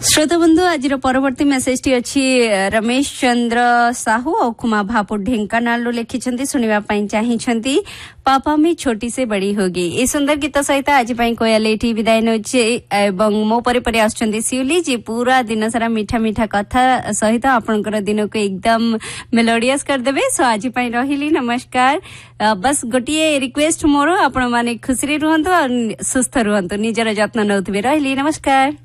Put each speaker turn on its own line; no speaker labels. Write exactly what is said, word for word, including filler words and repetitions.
श्रोता बंधु आज परवर्ती मेसेज टी अच्छी रमेश चंद्र साहू और खुमा भापु ढेंकानाल लिखिं शुणा चाहिए पापा में छोटी से बड़ी होगी ये सुंदर गीत सहित आज कोयल ये विदाय नौचे मो पर आसुली जी पूरा दिन सारा मीठा मीठा कथा सहित आपणकर दिन को एकदम मेलोडियस करदे। सो आज रही नमस्कार। बस गोटे रिक्वेस्ट मोर आपण माने खुशी रुहतु और सुस्थ रुहतु निजर जत्न नौथिबे। रही नमस्कार।